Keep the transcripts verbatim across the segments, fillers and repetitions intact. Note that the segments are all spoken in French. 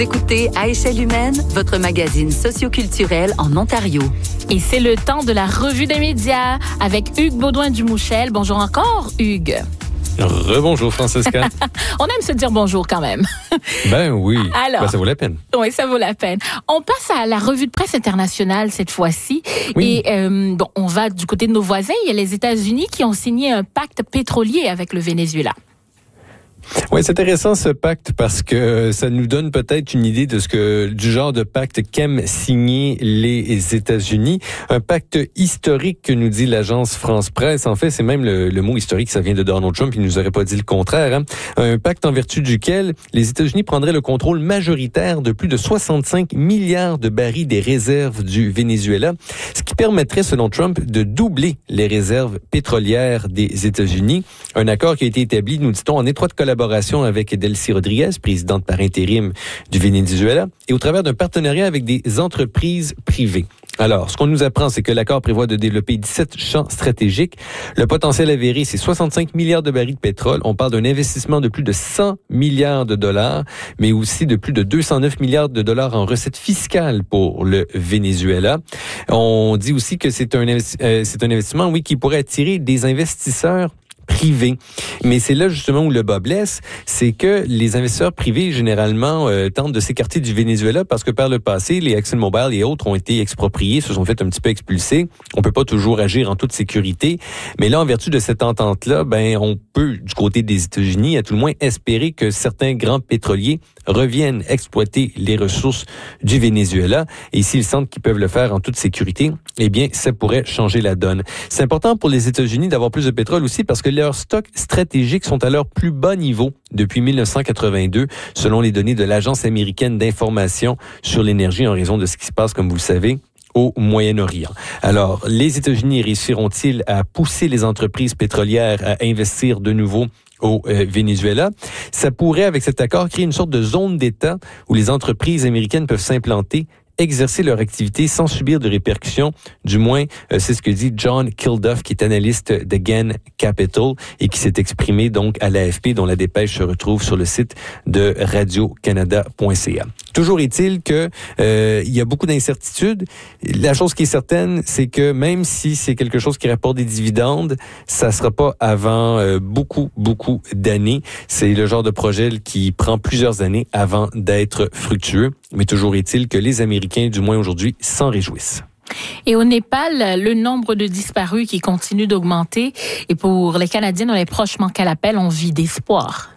Écoutez À échelle humaine, votre magazine socioculturel en Ontario. Et c'est le temps de la revue des médias avec Hugues Baudouin-Dumouchel. Bonjour encore, Hugues. Rebonjour, Francesca. On aime se dire bonjour quand même. Ben oui, Alors, ben, ça vaut la peine. Oui, ça vaut la peine. On passe à la revue de presse internationale cette fois-ci. Oui. Et euh, bon, on va du côté de nos voisins. Il y a les États-Unis qui ont signé un pacte pétrolier avec le Venezuela. Oui, c'est intéressant ce pacte parce que ça nous donne peut-être une idée de ce que du genre de pacte qu'aiment signer les États-Unis. Un pacte historique que nous dit l'agence France Presse. En fait, c'est même le, le mot historique, ça vient de Donald Trump. Il nous aurait pas dit le contraire. Hein? Un pacte en vertu duquel les États-Unis prendraient le contrôle majoritaire de plus de soixante-cinq milliards de barils des réserves du Venezuela, ce qui permettrait, selon Trump, de doubler les réserves pétrolières des États-Unis. Un accord qui a été établi, nous dit-on, en étroite collaboration avec Delcy Rodriguez, présidente par intérim du Venezuela, et au travers d'un partenariat avec des entreprises privées. Alors, ce qu'on nous apprend, c'est que l'accord prévoit de développer dix-sept champs stratégiques. Le potentiel avéré, c'est soixante-cinq milliards de barils de pétrole. On parle d'un investissement de plus de cent milliards de dollars, mais aussi de plus de deux cent neuf milliards de dollars en recettes fiscales pour le Venezuela. On dit aussi que c'est un, euh, c'est un investissement, oui, qui pourrait attirer des investisseurs privés. Mais c'est là justement où le bas blesse, c'est que les investisseurs privés, généralement, euh, tentent de s'écarter du Venezuela parce que par le passé, les ExxonMobil et autres ont été expropriés, se sont fait un petit peu expulser. On peut pas toujours agir en toute sécurité. Mais là, en vertu de cette entente-là, ben, on peut, du côté des États-Unis, à tout le moins espérer que certains grands pétroliers reviennent exploiter les ressources du Venezuela. Et s'ils sentent qu'ils peuvent le faire en toute sécurité, eh bien, ça pourrait changer la donne. C'est important pour les États-Unis d'avoir plus de pétrole aussi parce que leurs stocks stratégiques sont à leur plus bas niveau depuis mille neuf cent quatre-vingt-deux, selon les données de l'Agence américaine d'information sur l'énergie en raison de ce qui se passe, comme vous le savez, au Moyen-Orient. Alors, les États-Unis réussiront-ils à pousser les entreprises pétrolières à investir de nouveau au euh, Venezuela? Ça pourrait, avec cet accord, créer une sorte de zone d'État où les entreprises américaines peuvent s'implanter, exercer leur activité sans subir de répercussions. Du moins, euh, c'est ce que dit John Kilduff, qui est analyste de Gann Capital et qui s'est exprimé donc à l'A F P, dont la dépêche se retrouve sur le site de radio canada point c a. Toujours est-il que euh, il y a beaucoup d'incertitudes. La chose qui est certaine, c'est que même si c'est quelque chose qui rapporte des dividendes, ça sera pas avant euh, beaucoup, beaucoup d'années. C'est le genre de projet qui prend plusieurs années avant d'être fructueux. Mais toujours est-il que les Américains, du moins aujourd'hui, s'en réjouissent. Et au Népal, le nombre de disparus qui continue d'augmenter. Et pour les Canadiens dont les proches manquent à l'appel, on vit d'espoir.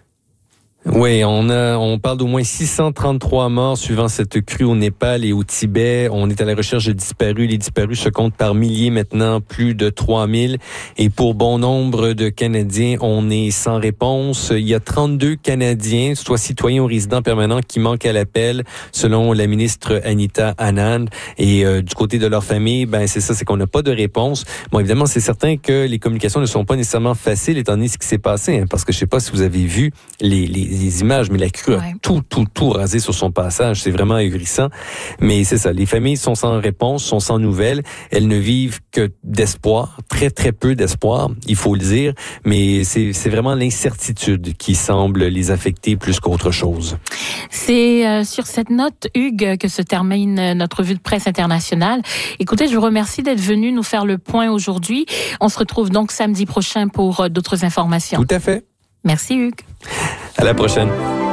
Oui, on a, on parle d'au moins six cent trente-trois morts suivant cette crue au Népal et au Tibet. On est à la recherche de disparus. Les disparus se comptent par milliers maintenant, plus de trois mille. Et pour bon nombre de Canadiens, on est sans réponse. Il y a trente-deux Canadiens, soit citoyens ou résidents permanents, qui manquent à l'appel, selon la ministre Anita Anand. Et euh, du côté de leur famille, ben c'est ça, c'est qu'on n'a pas de réponse. Bon, évidemment, c'est certain que les communications ne sont pas nécessairement faciles, étant donné ce qui s'est passé, hein, parce que je sais pas si vous avez vu les, les les images, mais la crue a ouais. tout, tout, tout rasé sur son passage. C'est vraiment ahurissant. Mais c'est ça, les familles sont sans réponse, sont sans nouvelles. Elles ne vivent que d'espoir, très, très peu d'espoir, il faut le dire. Mais c'est, c'est vraiment l'incertitude qui semble les affecter plus qu'autre chose. C'est euh, sur cette note, Hugues, que se termine notre revue de presse internationale. Écoutez, je vous remercie d'être venu nous faire le point aujourd'hui. On se retrouve donc samedi prochain pour euh, d'autres informations. Tout à fait. Merci, Hugues. À la prochaine.